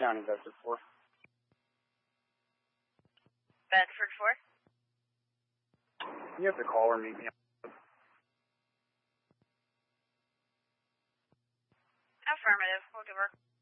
County, Bedford 4. Bedford 4? You have to call or meet me. Affirmative. We'll give her